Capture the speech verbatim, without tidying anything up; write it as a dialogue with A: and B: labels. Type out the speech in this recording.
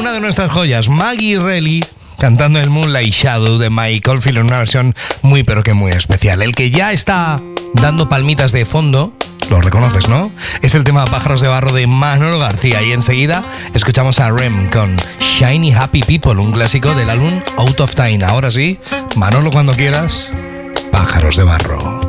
A: una de nuestras joyas, Maggie Reilly, cantando el Moonlight Shadow de Mike Oldfield en una versión muy pero que muy especial. El que ya está dando palmitas de fondo, lo reconoces, ¿no? Es el tema Pájaros de Barro de Manolo García, y enseguida escuchamos a R E M con Shiny Happy People, un clásico del álbum Out of Time. Ahora sí, Manolo, cuando quieras, Pájaros de Barro.